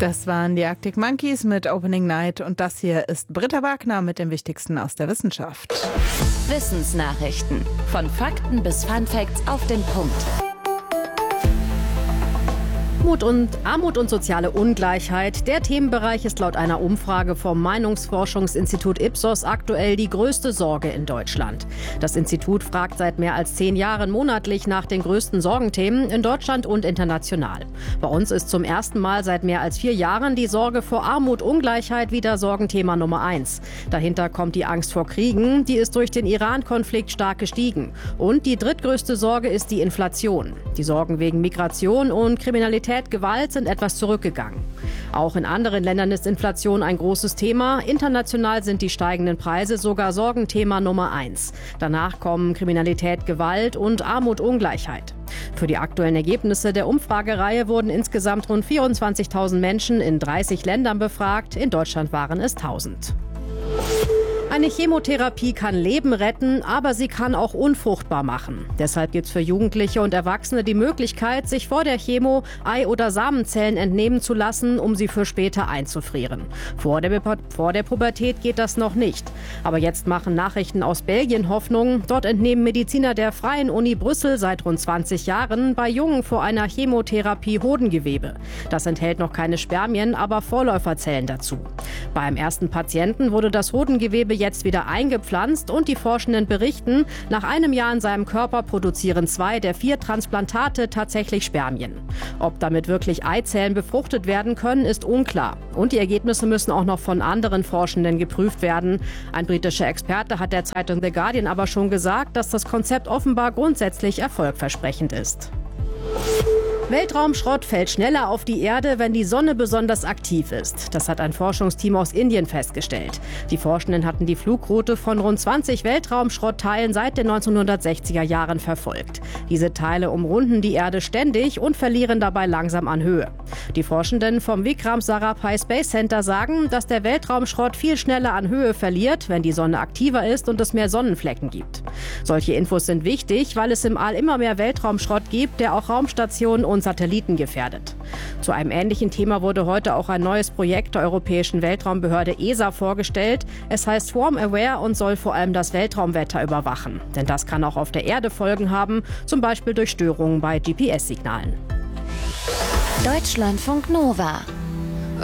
Das waren die Arctic Monkeys mit Opening Night und das hier ist Britta Wagner mit dem Wichtigsten aus der Wissenschaft. Wissensnachrichten. Von Fakten bis Funfacts auf den Punkt. Armut und soziale Ungleichheit. Der Themenbereich ist laut einer Umfrage vom Meinungsforschungsinstitut Ipsos aktuell die größte Sorge in Deutschland. Das Institut fragt seit mehr als 10 Jahren monatlich nach den größten Sorgenthemen in Deutschland und international. Bei uns ist zum ersten Mal seit mehr als 4 Jahren die Sorge vor Armut, Ungleichheit wieder Sorgenthema Nummer 1. Dahinter kommt die Angst vor Kriegen. Die ist durch den Iran-Konflikt stark gestiegen. Und die drittgrößte Sorge ist die Inflation. Die Sorgen wegen Migration und Kriminalität, Gewalt sind etwas zurückgegangen. Auch in anderen Ländern ist Inflation ein großes Thema. International sind die steigenden Preise sogar Sorgenthema Nummer 1. Danach kommen Kriminalität, Gewalt und Armut, Ungleichheit. Für die aktuellen Ergebnisse der Umfragereihe wurden insgesamt rund 24.000 Menschen in 30 Ländern befragt. In Deutschland waren es 1.000. Eine Chemotherapie kann Leben retten, aber sie kann auch unfruchtbar machen. Deshalb gibt es für Jugendliche und Erwachsene die Möglichkeit, sich vor der Chemo Ei- oder Samenzellen entnehmen zu lassen, um sie für später einzufrieren. Vor der Pubertät geht das noch nicht. Aber jetzt machen Nachrichten aus Belgien Hoffnung. Dort entnehmen Mediziner der Freien Uni Brüssel seit rund 20 Jahren bei Jungen vor einer Chemotherapie Hodengewebe. Das enthält noch keine Spermien, aber Vorläuferzellen dazu. Beim ersten Patienten wurde das Hodengewebe jetzt wieder eingepflanzt und die Forschenden berichten, nach einem Jahr in seinem Körper produzieren 2 der 4 Transplantate tatsächlich Spermien. Ob damit wirklich Eizellen befruchtet werden können, ist unklar. Und die Ergebnisse müssen auch noch von anderen Forschenden geprüft werden. Ein britischer Experte hat der Zeitung The Guardian aber schon gesagt, dass das Konzept offenbar grundsätzlich erfolgversprechend ist. Weltraumschrott fällt schneller auf die Erde, wenn die Sonne besonders aktiv ist. Das hat ein Forschungsteam aus Indien festgestellt. Die Forschenden hatten die Flugroute von rund 20 Weltraumschrottteilen seit den 1960er Jahren verfolgt. Diese Teile umrunden die Erde ständig und verlieren dabei langsam an Höhe. Die Forschenden vom Vikram Sarabhai Space Center sagen, dass der Weltraumschrott viel schneller an Höhe verliert, wenn die Sonne aktiver ist und es mehr Sonnenflecken gibt. Solche Infos sind wichtig, weil es im All immer mehr Weltraumschrott gibt, der auch Raumstationen und Satelliten gefährdet. Zu einem ähnlichen Thema wurde heute auch ein neues Projekt der Europäischen Weltraumbehörde ESA vorgestellt. Es heißt Swarm Aware und soll vor allem das Weltraumwetter überwachen. Denn das kann auch auf der Erde Folgen haben, zum Beispiel durch Störungen bei GPS-Signalen. Deutschlandfunk Nova